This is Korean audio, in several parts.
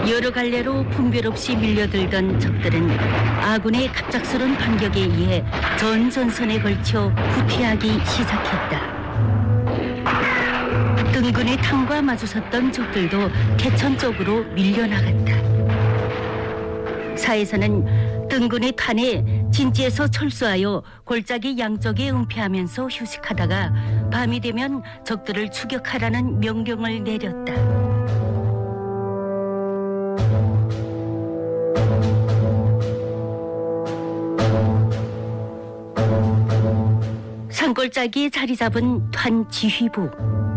여러 갈래로 분별 없이 밀려들던 적들은 아군의 갑작스런 반격에 의해 전전선에 걸쳐 후퇴하기 시작했다. 등근의 탄과 마주섰던 적들도 개천 쪽으로 밀려나갔다. 사에서는 등근의 탄에 진지에서 철수하여 골짜기 양쪽에 은폐하면서 휴식하다가 밤이 되면 적들을 추격하라는 명령을 내렸다. 산골짜기에 자리 잡은 탄 지휘부.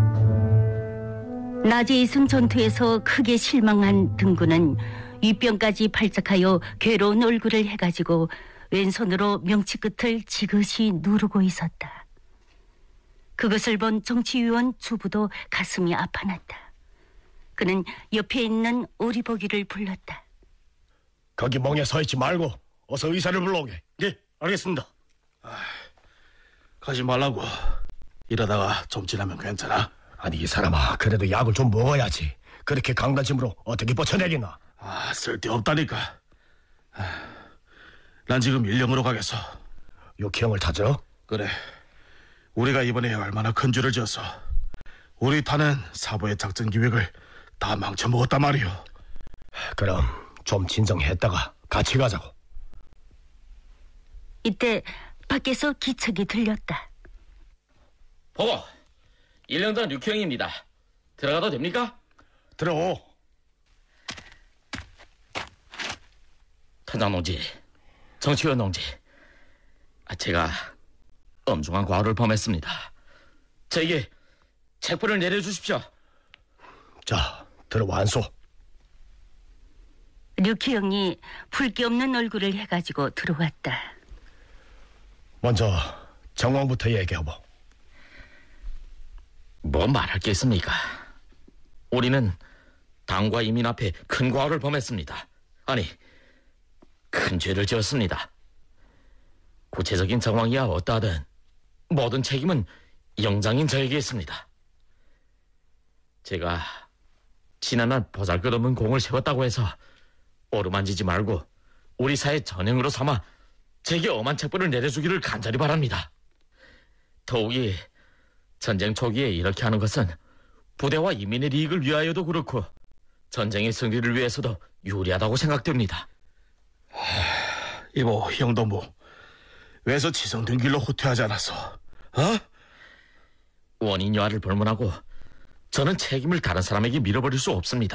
낮에 이승 전투에서 크게 실망한 등군은 윗병까지 발작하여 괴로운 얼굴을 해가지고 왼손으로 명치 끝을 지그시 누르고 있었다. 그것을 본 정치위원 주부도 가슴이 아파났다. 그는 옆에 있는 오리보기를 불렀다. 거기 멍에 서 있지 말고 어서 의사를 불러오게. 네, 알겠습니다. 가지 말라고. 이러다가 좀 지나면 괜찮아. 아니 이 사람아, 그래도 약을 좀 먹어야지. 그렇게 강다짐으로 어떻게 뻗쳐내리나. 쓸데없다니까. 난 지금 일령으로 가겠어. 육형을 찾아? 그래. 우리가 이번에 얼마나 큰 죄를 지었어. 우리 탄은 사부의 작전 기획을 다 망쳐먹었단 말이오. 그럼 좀 진정했다가 같이 가자고. 이때 밖에서 기척이 들렸다. 보고, 일령단 류형입니다. 들어가도 됩니까? 들어오. 탄장 동지, 정치위원 동지, 제가 엄중한 과오를 범했습니다. 저에게 책벌을 내려주십시오. 자, 들어와안소. 류기영이 붉기 없는 얼굴을 해가지고 들어왔다. 먼저 정황부터 얘기해보. 뭐 말할 게 있습니까? 우리는 당과 이민 앞에 큰 과오를 범했습니다. 아니, 큰 죄를 지었습니다. 구체적인 정황이야 어떠하든 모든 책임은 영장인 저에게 있습니다. 제가 지난날 보잘것없는 공을 세웠다고 해서 오르만지지 말고 우리 사회 전형으로 삼아 제게 엄한 책벌을 내려주기를 간절히 바랍니다. 더욱이 전쟁 초기에 이렇게 하는 것은 부대와 이민의 이익을 위하여도 그렇고 전쟁의 승리를 위해서도 유리하다고 생각됩니다. 이보, 형동무. 왜서 지정된 길로 후퇴하지 않았어? 원인 여하를 불문하고 저는 책임을 다른 사람에게 밀어버릴 수 없습니다.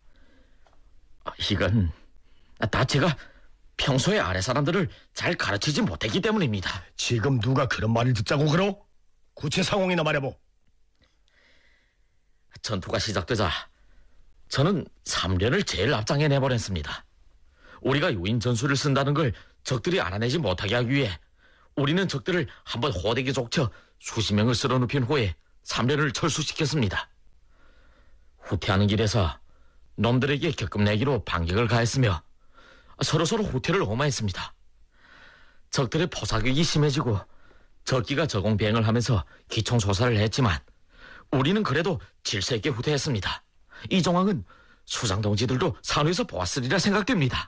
이건 다 제가 평소에 아래 사람들을 잘 가르치지 못했기 때문입니다. 지금 누가 그런 말을 듣자고 그러? 구체 상황이나 말해보. 전투가 시작되자 저는 3련을 제일 앞장에 내보냈습니다. 우리가 요인 전술을 쓴다는 걸 적들이 알아내지 못하게 하기 위해 우리는 적들을 한번 호되게 족쳐 수십 명을 쓸어눕힌 후에 3련을 철수시켰습니다. 후퇴하는 길에서 놈들에게 격금 내기로 반격을 가했으며 서로서로 후퇴를 오마했습니다. 적들의 포사격이 심해지고 적기가 저공 비행을 하면서 기총소사를 했지만 우리는 그래도 질서 있게 후퇴했습니다. 이 정황은 수장 동지들도 산후에서 보았으리라 생각됩니다.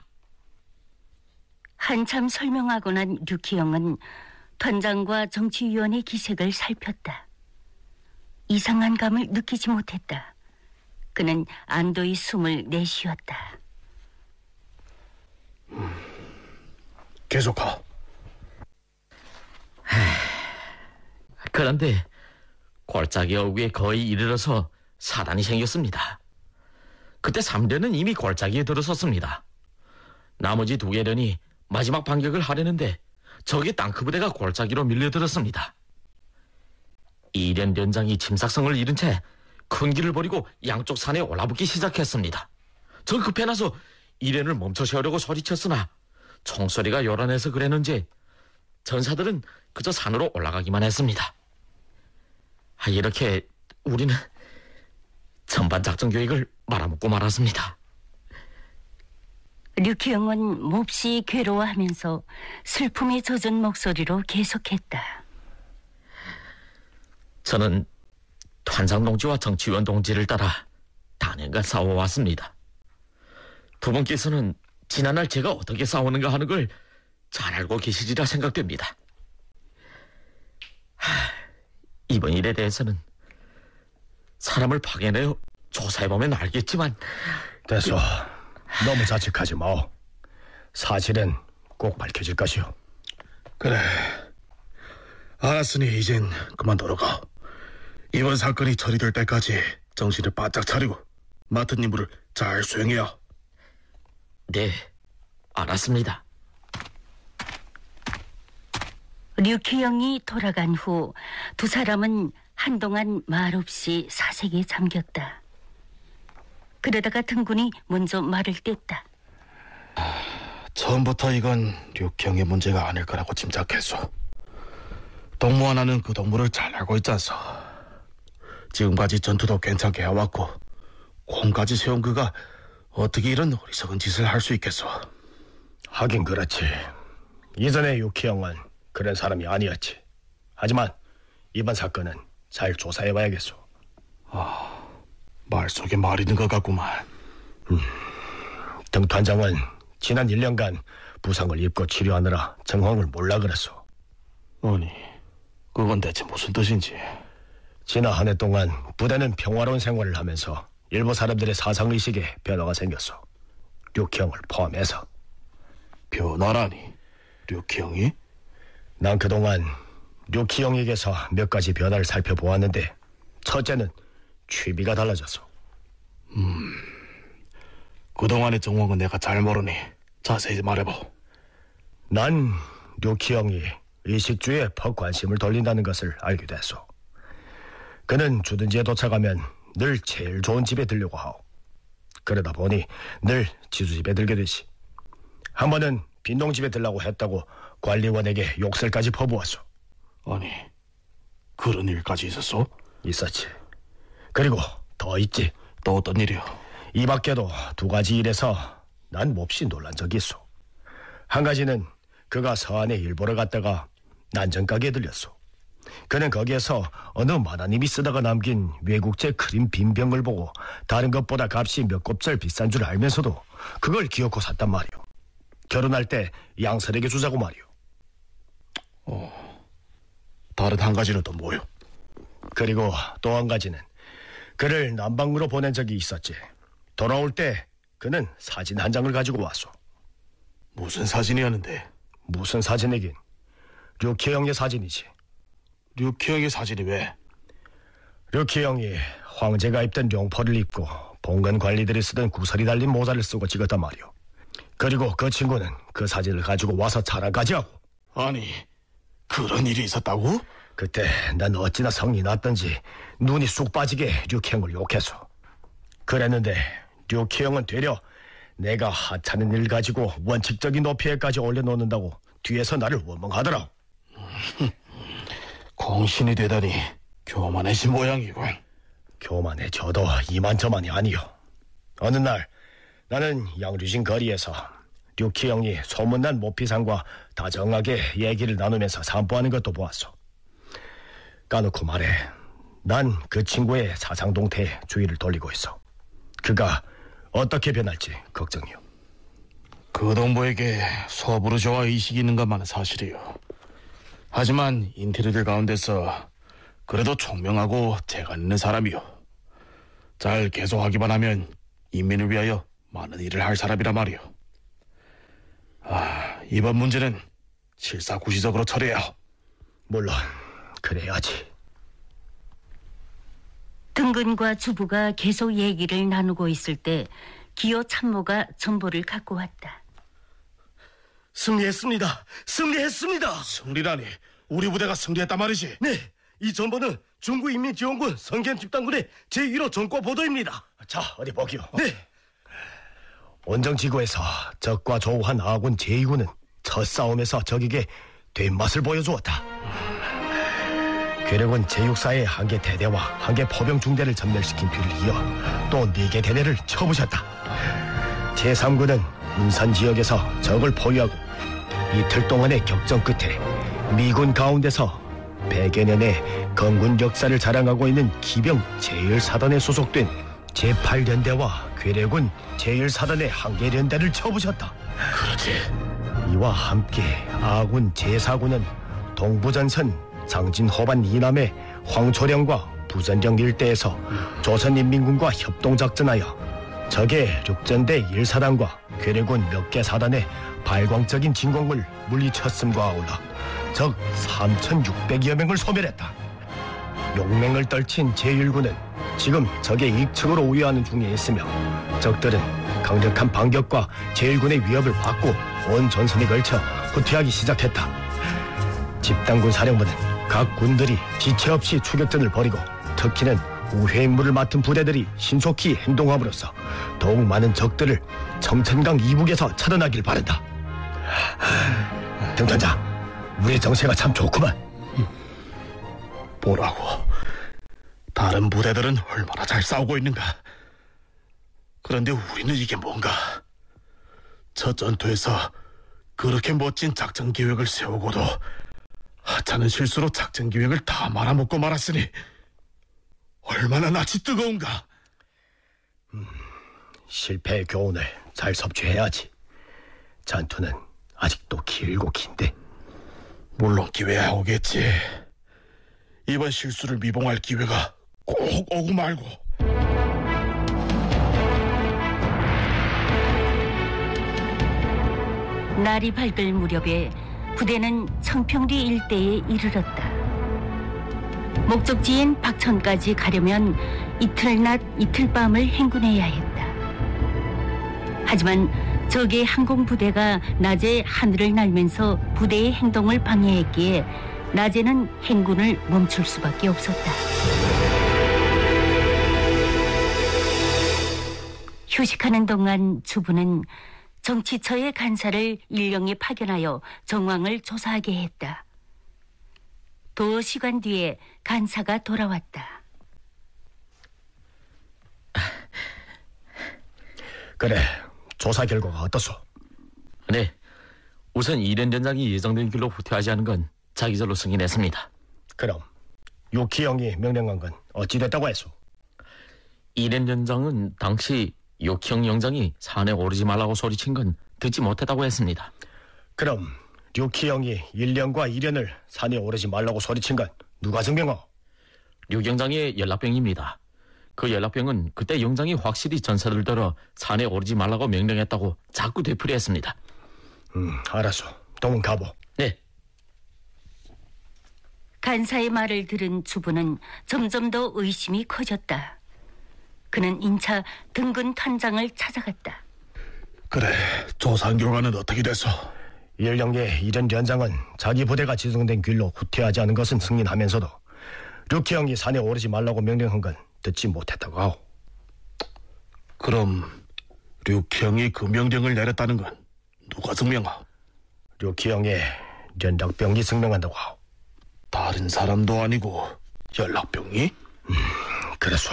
한참 설명하고 난 류기영은团장과 정치위원의 기색을 살폈다. 이상한 감을 느끼지 못했다. 그는 안도의 숨을 내쉬었다. 계속하. 그런데 골짜기 어귀에 거의 이르러서 사단이 생겼습니다. 그때 3련은 이미 골짜기에 들어섰습니다. 나머지 2개련이 마지막 반격을 하려는데 적의 땅크 부대가 골짜기로 밀려들었습니다. 2련連장이 침삭성을 잃은 채 큰 길을 버리고 양쪽 산에 올라붙기 시작했습니다. 전 급해 나서 2련을 멈춰 세우려고 소리쳤으나 총소리가 요란해서 그랬는지 전사들은 그저 산으로 올라가기만 했습니다. 이렇게 우리는 전반 작전 계획을 말아먹고 말았습니다. 류기영은 몹시 괴로워하면서 슬픔에 젖은 목소리로 계속했다. 저는团장 동지와 정치위원 동지를 따라 단행과 싸워왔습니다. 부모께서는 지난날 제가 어떻게 싸우는가 하는 걸 잘 알고 계시리라 생각됩니다. 이번 일에 대해서는 사람을 파견하여 조사해보면 알겠지만 됐어. 너무 자책하지 마오. 사실은 꼭 밝혀질 것이오. 그래. 알았으니 이젠 그만 돌아가. 이번 사건이 처리될 때까지 정신을 바짝 차리고 맡은 임무를 잘 수행해야. 네, 알았습니다. 류키영이 돌아간 후 두 사람은 한동안 말없이 사색에 잠겼다. 그러다가 등군이 먼저 말을 뗐다. 처음부터 이건 류형의 문제가 아닐 거라고 짐작했어. 동무 하나는 그 동무를 잘 알고 있잖소. 지금까지 전투도 괜찮게 해왔고 공까지 세운 그가 어떻게 이런 어리석은 짓을 할 수 있겠소. 하긴 그렇지. 이전에 유키형은 그런 사람이 아니었지. 하지만 이번 사건은 잘 조사해봐야겠소. 말 속에 말 있는 것 같구만. 등团장은 지난 1년간 부상을 입고 치료하느라 정황을 몰라 그랬소. 아니, 그건 대체 무슨 뜻인지. 지난 한 해 동안 부대는 평화로운 생활을 하면서 일부 사람들의 사상의식에 변화가 생겼어. 류키형을 포함해서. 변화라니? 류형이? 난 그동안 류키형에게서 몇 가지 변화를 살펴보았는데 첫째는 취비가 달라졌어. 그동안의 정황은 내가 잘 모르니 자세히 말해봐. 난 류키형이 의식주에 퍽 관심을 돌린다는 것을 알게 됐어. 그는 주둔지에 도착하면 늘 제일 좋은 집에 들려고 하오. 그러다 보니 늘 지수집에 들게 되지. 한 번은 빈농집에 들라고 했다고 관리원에게 욕설까지 퍼부었어. 아니, 그런 일까지 있었어? 있었지. 그리고 더 있지. 또 어떤 일이야? 이 밖에도 두 가지 일에서 난 몹시 놀란 적이 있어. 한 가지는 그가 서안에 일 보러 갔다가 난전가게에 들렸어. 그는 거기에서 어느 만화님이 쓰다가 남긴 외국제 크림 빈병을 보고 다른 것보다 값이 몇 곱절 비싼 줄 알면서도 그걸 기어코 샀단 말이오. 결혼할 때 양설에게 주자고 말이오. 다른 한 가지는 또 뭐요? 그리고 또 한 가지는 그를 남방으로 보낸 적이 있었지. 돌아올 때 그는 사진 한 장을 가지고 왔어. 무슨 사진이었는데? 무슨 사진이긴 류키형의 사진이지. 류형의 사진이 왜? 류키형이 황제가 입던 용포를 입고 봉건 관리들이 쓰던 구설이 달린 모자를 쓰고 찍었단 말이오. 그리고 그 친구는 그 사진을 가지고 와서 자랑까지 하고. 아니, 그런 일이 있었다고? 그때 난 어찌나 성이 났던지 눈이 쑥 빠지게 류키형을 욕했어. 그랬는데 류키형은 되려 내가 하찮은 일 가지고 원칙적인 높이에까지 올려놓는다고 뒤에서 나를 원망하더라. 공신이 되다니 교만해진 모양이군. 교만해져도 이만저만이 아니요. 어느 날 나는 양류진 거리에서 류키형이 소문난 모피상과 다정하게 얘기를 나누면서散歩하는 것도 보았어. 까놓고 말해, 난 그 친구의 사상동태에 주의를 돌리고 있어. 그가 어떻게 변할지 걱정이요. 그 동무에게 소부르조아 의식이 있는 것만은 사실이요. 하지만 인테리어들 가운데서 그래도 총명하고 재간 있는 사람이요. 잘 개소하기만 하면 인민을 위하여 많은 일을 할 사람이란 말이요. 이번 문제는 실사구시적으로 처리해야. 물론 그래야지. 등근과 주부가 계속 얘기를 나누고 있을 때 기호 참모가 전보를 갖고 왔다. 승리했습니다. 승리했습니다. 승리라니, 우리 부대가 승리했단 말이지. 네, 이 전보는 중구인민지원군 성견집단군의 제1호 전과 보도입니다. 자, 어디 보기요. 네. 원정지구에서 적과 조우한 아군 제2군은 첫 싸움에서 적에게 뒷맛을 보여주었다. 괴력은 제6사의 한 개 대대와 한 개 포병 중대를 전멸시킨 뒤를 이어 또 4개 대대를 쳐부셨다. 제3군은 운산 지역에서 적을 포위하고 이틀 동안의 격전 끝에 미군 가운데서 100여 년의 건군 역사를 자랑하고 있는 기병 제1사단에 소속된 제8연대와 괴뢰군 제1사단의 한계연대를 쳐부셨다. 그렇지. 이와 함께 아군 제4군은 동부전선 상진호반 이남의 황초령과 부전령 일대에서 조선인민군과 협동작전하여 적의 육전대 1사단과 괴뢰군 몇 개 사단의 발광적인 진공을 물리쳤음과 아울러 적 3,600여 명을 소멸했다. 용맹을 떨친 제1군은 지금 적의 익측으로 우회하는 중에 있으며 적들은 강력한 반격과 제1군의 위협을 받고 온 전선에 걸쳐 후퇴하기 시작했다. 집단군 사령부는 각 군들이 지체 없이 추격전을 벌이고 특히는 우회 임무를 맡은 부대들이 신속히 행동함으로써 더욱 많은 적들을 청천강 이북에서 차단하길 바란다. 등단장, 우리의 정세가 참 좋구만. 뭐라고? 다른 부대들은 얼마나 잘 싸우고 있는가? 그런데 우리는 이게 뭔가? 첫 전투에서 그렇게 멋진 작전 계획을 세우고도 하찮은 실수로 작전 계획을 다 말아먹고 말았으니 얼마나 낯이 뜨거운가? 실패의 교훈을 잘 섭취해야지. 전투는 아직도 길고 긴데. 물론 기회야 오겠지. 이번 실수를 미봉할 기회가 꼭 오고 말고. 날이 밝을 무렵에 부대는 청평리 일대에 이르렀다. 목적지인 박천까지 가려면 이틀낮 이틀밤을 행군해야 했다. 하지만 적의 항공부대가 낮에 하늘을 날면서 부대의 행동을 방해했기에 낮에는 행군을 멈출 수밖에 없었다. 휴식하는 동안 주부는 정치처의 간사를 일령에 파견하여 정황을 조사하게 했다. 도 시간 뒤에 간사가 돌아왔다. 그래, 조사 결과가 어떠소? 네, 우선 이련 전장이 예정된 길로 후퇴하지 않은 건 자기절로 승인했습니다. 그럼 유키영이 명령한 건 어찌 됐다고 했소? 이련 전장은 당시 요키영 영장이 산에 오르지 말라고 소리친 건 듣지 못했다고 했습니다. 그럼 류키영이 1년과 2년을 산에 오르지 말라고 소리친 건 누가 증명하오? 류경장의 연락병입니다. 그 연락병은 그때 영장이 확실히 전사들 들어 산에 오르지 말라고 명령했다고 자꾸 되풀이했습니다. 알았소. 동문 가보. 네. 간사의 말을 들은 주부는 점점 더 의심이 커졌다. 그는 인차 등근 탄장을 찾아갔다. 그래, 조사한 결과는 어떻게 됐어? 일령의 이전 연장은 자기 부대가 지정된 길로 후퇴하지 않은 것은 승인하면서도 류키영이 산에 오르지 말라고 명령한 건 듣지 못했다고 하오. 그럼 류키영이 그 명령을 내렸다는 건 누가 증명하오? 류키영의 연락병이 증명한다고 하오. 다른 사람도 아니고 연락병이? 그래서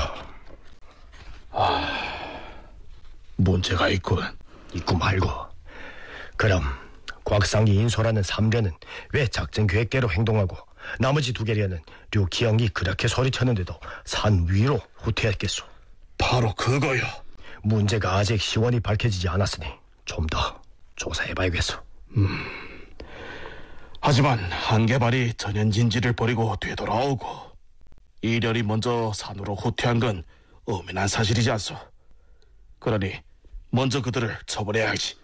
문제가 있군. 있고 말고. 그럼 곽상기 인소라는 3련은 왜 작전 계획대로 행동하고 나머지 2개련은 류키영이 그렇게 소리쳤는데도 산 위로 후퇴했겠소? 바로 그거요. 문제가 아직 시원히 밝혀지지 않았으니 좀 더 조사해봐야겠소. 하지만 한계발이 전현진지를 버리고 되돌아오고 이련이 먼저 산으로 후퇴한 건 엄연한 사실이지 않소. 그러니 먼저 그들을 처벌해야 하지.